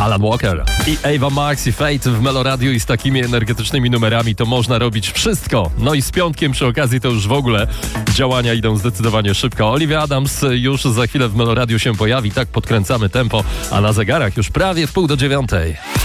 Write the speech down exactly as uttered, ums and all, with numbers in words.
Alan Walker i Ava Max i Fate w Meloradiu i z takimi energetycznymi numerami to można robić wszystko. No i z piątkiem przy okazji to już w ogóle działania idą zdecydowanie szybko. Olivia Adams już za chwilę w Meloradiu się pojawi, tak podkręcamy tempo, a na zegarach już prawie w pół do dziewiątej.